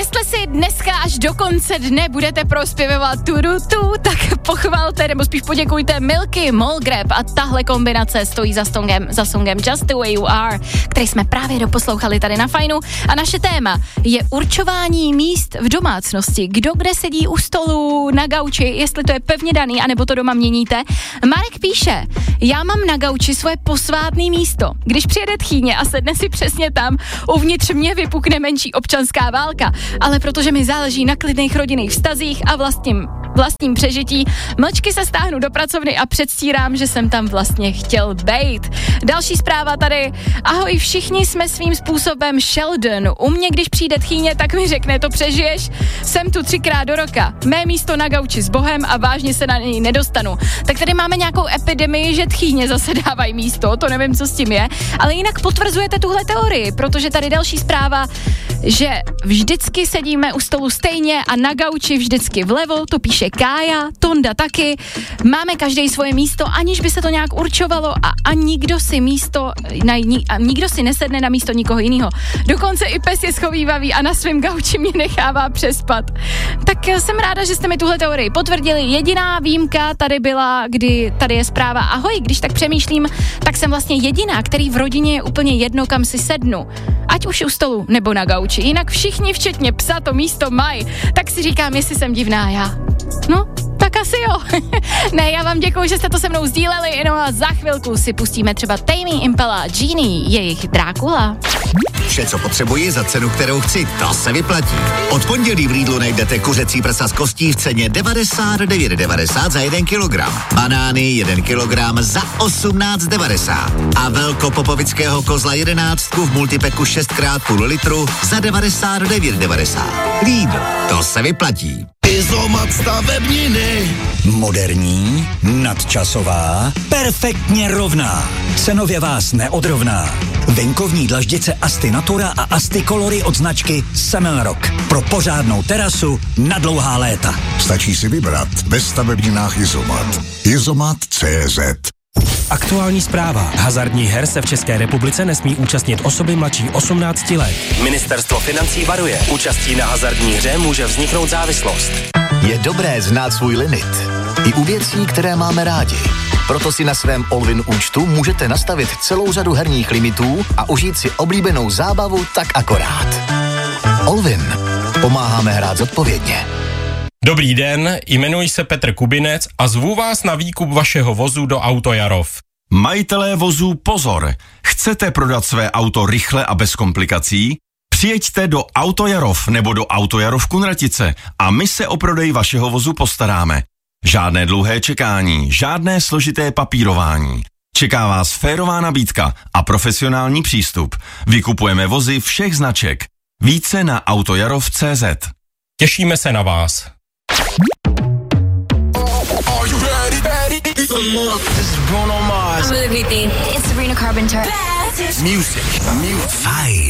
Jestli si dneska až do konce dne budete prospěvovat tu, tak pochvalte, nebo spíš poděkujte Milky, Molgrab a tahle kombinace stojí za songem Just the Way You Are, který jsme právě doposlouchali tady na Fajnu. A naše téma je určování míst v domácnosti. Kdo kde sedí u stolu, na gauči, jestli to je pevně daný, anebo to doma měníte. Marek píše, já mám na gauči svoje posvátné místo. Když přijede tchýně a sedne si přesně tam, uvnitř mě vypukne menší občanská válka, ale protože mi záleží na klidných rodinných vztazích a vlastním přežití, mlčky se stáhnu do pracovny a předstírám, že jsem tam vlastně chtěl bejt. Další zpráva tady. Ahoj, všichni jsme svým způsobem Sheldon. U mě, když přijde tchýně, tak mi řekne, to přežiješ. Jsem tu 3krát do roka. Mé místo na gauči s Bohem a vážně se na něj nedostanu. Tak tady máme nějakou epidemii, že tchýně zase dávají místo, to nevím, co s tím je, ale jinak potvrzujete tuhle teorii, protože tady další zpráva, že vždycky sedíme u stolu stejně a na gauči vždycky vlevo, to píše Kája, Tonda taky. Máme každý svoje místo, aniž by se to nějak určovalo a nikdo si nesedne na místo nikoho jiného. Dokonce i pes je schovívavý a na svém gauči mě nechává přespat. Tak jsem ráda, že jste mi tuhle teorii potvrdili. Jediná výjimka tady byla, kdy tady je zpráva ahoj, když tak přemýšlím, tak jsem vlastně jediná, který v rodině je úplně jedno, kam si sednu. Ať už u stolu nebo na gauči. Jinak všichni, včetně psa, to místo mají. Tak si říkám, jestli jsem divná já. No, tak asi jo. Ne, já vám děkuju, že jste to se mnou sdíleli, no a za chvilku si pustíme třeba Tame Impala, Genie, jejich Drákula. Vše, co potřebuji za cenu, kterou chci, to se vyplatí. Od pondělí v Lidlu najdete kuřecí prsa z kostí v ceně 99,90 za 1 kilogram. Banány 1 kilogram za 18,90. A velkopopovického kozla 11 v multipeku 6x0,5 litru za 99,90. Lidl, to se vyplatí. Izomat stavebniny. Moderní, nadčasová, perfektně rovná. Cenově vás neodrovná. Venkovní dlaždice Asti Natura a Asti Colory od značky Semelrock. Pro pořádnou terasu na dlouhá léta. Stačí si vybrat ve stavebninách Izomat. Izomat.cz. Aktuální zpráva. Hazardních her se v České republice nesmí účastnit osoby mladší 18 let. Ministerstvo financí varuje. Účastí na hazardní hře může vzniknout závislost. Je dobré znát svůj limit. I u věcí, které máme rádi. Proto si na svém Allwyn účtu můžete nastavit celou řadu herních limitů a užít si oblíbenou zábavu tak akorát. Allwyn. Pomáháme hrát zodpovědně. Dobrý den, jmenuji se Petr Kubinec a zvu vás na výkup vašeho vozu do Auto Jarov. Majitelé vozů pozor! Chcete prodat své auto rychle a bez komplikací? Přijeďte do Auto Jarov nebo do Auto Jarov Kunratice a my se o prodej vašeho vozu postaráme. Žádné dlouhé čekání, žádné složité papírování. Čeká vás férová nabídka a profesionální přístup. Vykupujeme vozy všech značek. Více na autojarov.cz. Těšíme se na vás. This is Bruno Mars. I'm Olivia Dean. It's Sabrina Carpenter. Music. Fajn.